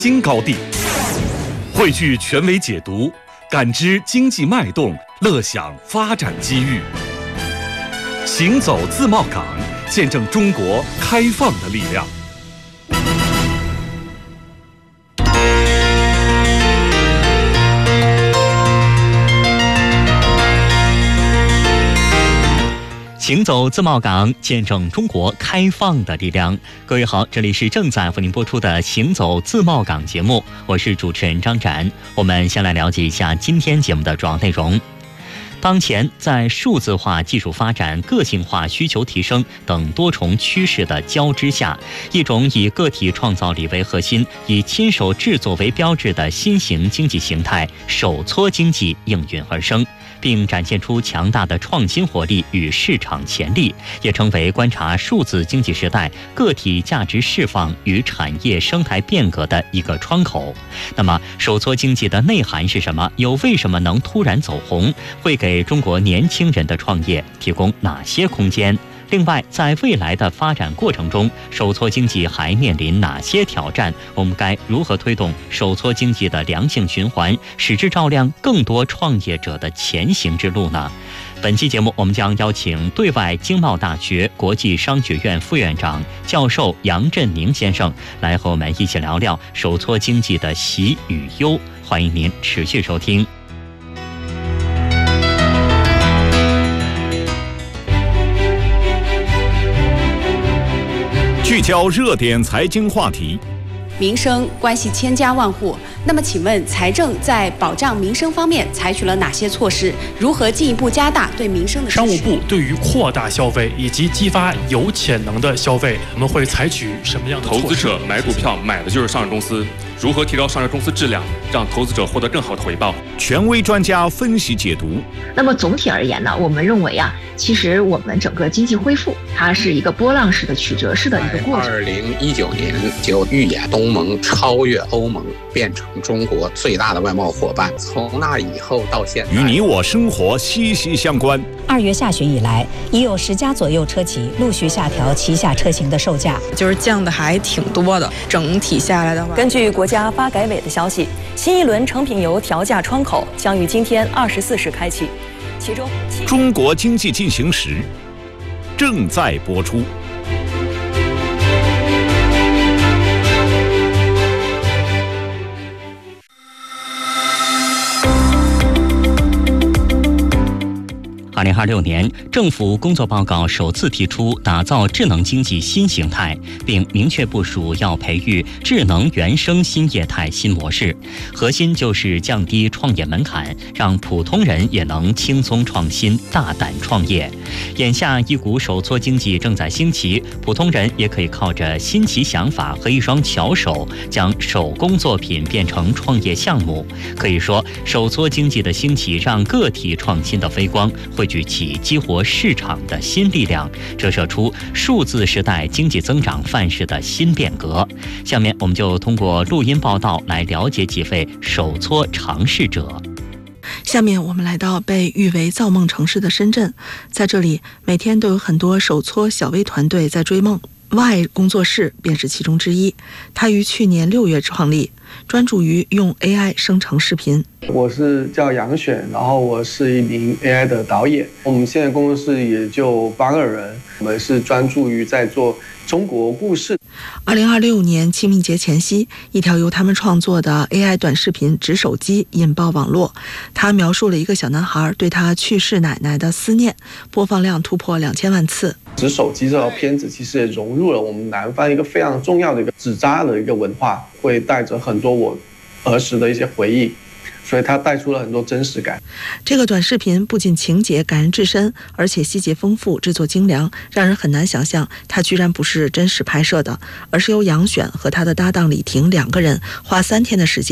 新高地，汇聚权威解读，感知经济脉动，乐享发展机遇。行走自贸港，见证中国开放的力量。 行走自贸港，见证中国开放的力量。各位好，这里是正在为您播出的行走自贸港节目，我是主持人张展。我们先来了解一下今天节目的主要内容。当前在数字化技术发展、个性化需求提升等多重趋势的交织下，一种以个体创造力为核心、以亲手制作为标志的新型经济形态——手搓经济应运而生，并展现出强大的创新活力与市场潜力，也成为观察数字经济时代个体价值释放与产业生态变革的一个窗口。那么，手搓经济的内涵是什么？又为什么能突然走红？会给中国年轻人的创业提供哪些空间？另外，在未来的发展过程中，手搓经济还面临哪些挑战？我们该如何推动手搓经济的良性循环，使之照亮更多创业者的前行之路呢？本期节目，我们将邀请对外经贸大学国际商学院副院长、教授杨振宁先生来和我们一起聊聊手搓经济的喜与忧。欢迎您持续收听。 聚焦热点财经话题， 民生关系千家万户。那么请问财政在保障民生方面采取了哪些措施？如何进一步加大对民生的支持？ 商务部对于扩大消费以及激发有潜能的消费，我们会采取什么样的措施？ 投资者买股票买的就是上市公司，如何提高上市公司质量，让投资者获得更好的回报？ 权威专家分析解读。 那么总体而言呢，我们认为其实我们整个经济恢复，它是一个波浪式的曲折式的一个过程。 2019年就预演东盟超越欧盟，变成中国最大的外贸伙伴。从那以后到现在， 与你我生活息息相关。 2月下旬以来，已有10家左右车企陆续下调旗下车型的售价， 就是降的还挺多的。整体下来的话， 根据国家发改委的消息，新一轮成品油调价窗口将于今天24时开启，其中中国经济进行时正在播出。 2026年，政府工作报告首次提出打造智能经济新形态，并明确部署要培育智能原生新业态新模式，核心就是降低创业门槛，让普通人也能轻松创新、大胆创业。眼下，一股手搓经济正在兴起，普通人也可以靠着新奇想法和一双巧手，将手工作品变成创业项目。可以说，手搓经济的兴起，让个体创新的飞光汇聚起激活市场的新力量，折射出数字时代经济增长范式的新变革。下面我们就通过录音报道来了解几位手搓尝试者。 下面我们来到被誉为造梦城市的深圳，在这里每天都有很多手搓小微团队在追梦，Y工作室便是其中之一。它于去年6月创立，专注于用 AI 生成视频。 我是叫杨选，然后我是一名 AI 的导演。我们现在工作室也就8个人，我们是专注于在做中国故事。 2026年清明节前夕，一条由他们创作的 AI 短视频《纸手机》引爆网络。他描述了一个小男孩对他去世奶奶的思念，播放量突破2000万次。 纸手机这条片子其实也融入了我们南方一个非常重要的一个纸扎的一个文化，会带着很多我儿时的一些回忆，所以它带出了很多真实感。 这个短视频不仅情节感人至深，而且细节丰富，制作精良，让人很难想象它居然不是真实拍摄的，而是由杨选和他的搭档李婷2个人花3天的时间